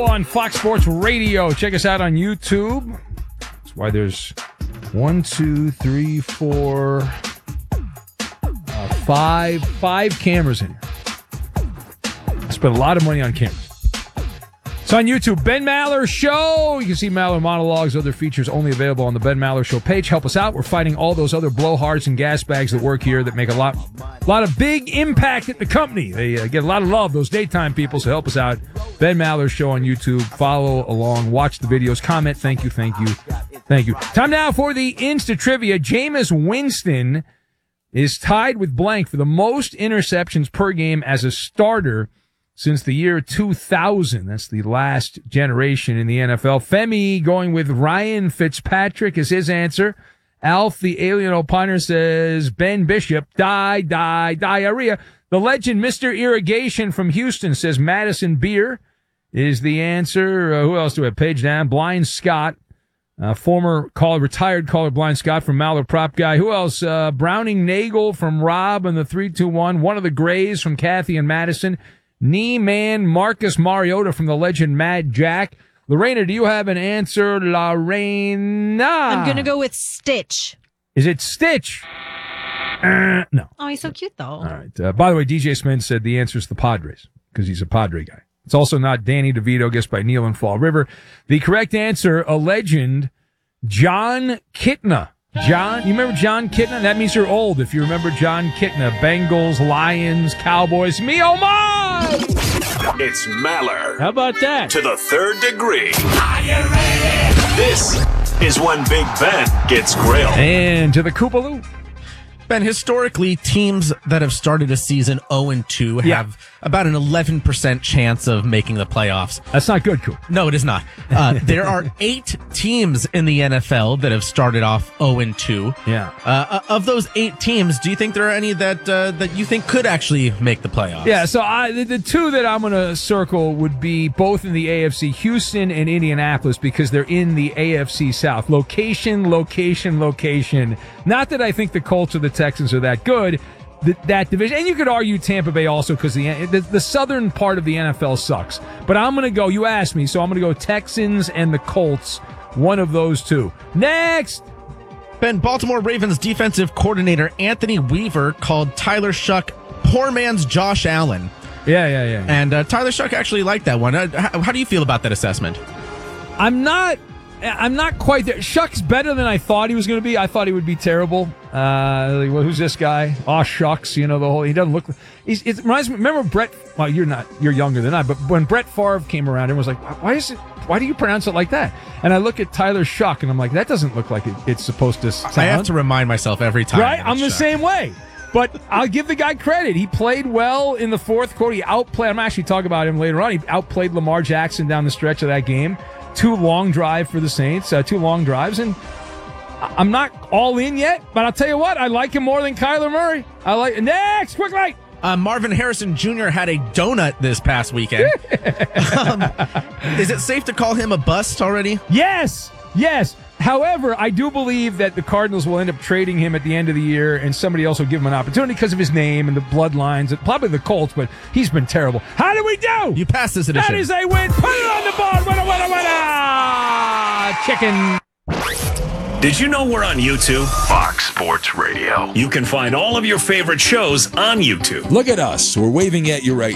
on Fox Sports Radio. Check us out on YouTube. That's why there's 5 cameras in here. I spent a lot of money on cameras. It's on YouTube. Ben Maller Show. You can see Maller monologues, other features only available on the Ben Maller Show page. Help us out. We're fighting all those other blowhards and gas bags that work here that make a lot of big impact at the company. They get a lot of love, those daytime people, so help us out. Ben Maller Show on YouTube. Follow along. Watch the videos. Comment. Thank you. Time now for the Insta Trivia. Jameis Winston is tied with blank for the most interceptions per game as a starter since the year 2000. That's the last generation in the NFL. Femi going with Ryan Fitzpatrick is his answer. Alf, the alien opiner, says Ben Bishop, diarrhea. The legend, Mr. Irrigation from Houston, says Madison Beer is the answer. Who else do we have? Page down. Blind Scott, former caller, retired caller Blind Scott from Maller Prop Guy. Who else? Browning Nagel from Rob and the 321. One of the Grays from Kathy and Madison. Knee Man Marcus Mariota from the legend Mad Jack. Lorena, do you have an answer? Lorena. I'm going to go with Stitch. Is it Stitch? No. Oh, he's so cute, though. All right. By the way, DJ Smith said the answer is the Padres because he's a Padre guy. It's also not Danny DeVito, guessed by Neil and Fall River. The correct answer, a legend, John Kitna. John, you remember John Kitna? That means you're old if you remember John Kitna. Bengals, Lions, Cowboys. Me, oh my! It's Maller. How about that? To the third degree. Are you ready? This is when Big Ben gets grilled. And to the Koopaloo. Ben, historically, teams that have started a season 0-2 have about an 11% chance of making the playoffs. That's not good, Coop. No, it is not. There are 8 teams in the NFL that have started off 0-2. Yeah. Of those 8 teams, do you think there are any that you think could actually make the playoffs? Yeah, so the 2 that I'm going to circle would be both in the AFC, Houston and Indianapolis, because they're in the AFC South. Location. Not that I think the Colts or the Texans are that good, that division. And you could argue Tampa Bay also because the southern part of the NFL sucks. But I'm going to go, you asked me, so I'm going to go Texans and the Colts, one of those 2. Next! Ben, Baltimore Ravens defensive coordinator Anthony Weaver called Tyler Shuck poor man's Josh Allen. Yeah. And Tyler Shuck actually liked that one. How do you feel about that assessment? I'm not quite there. Shuck's better than I thought he was going to be. I thought he would be terrible. Who's this guy? Oh, Shucks. You know, he doesn't look. It reminds me. Remember Brett? Well, you're younger than I. But when Brett Favre came around, everyone was like, why do you pronounce it like that? And I look at Tyler Shuck and I'm like, that doesn't look like it's supposed to sound. I have to remind myself every time. Right? I'm the same way. But I'll give the guy credit. He played well in the fourth quarter. He outplayed. I'm actually talking about him later on. He outplayed Lamar Jackson down the stretch of that game. 2 long drive for the Saints, 2 long drives, and I'm not all in yet, but I'll tell you what, I like him more than Kyler Murray. Next, quick light. Marvin Harrison Jr. had a donut this past weekend. Is it safe to call him a bust already? Yes. However, I do believe that the Cardinals will end up trading him at the end of the year, and somebody else will give him an opportunity because of his name and the bloodlines. Probably the Colts, but he's been terrible. How do we do? You passed this edition. That is a win. Put it on the board. Winner. Chicken. Did you know we're on YouTube? Fox Sports Radio. You can find all of your favorite shows on YouTube. Look at us. We're waving at you right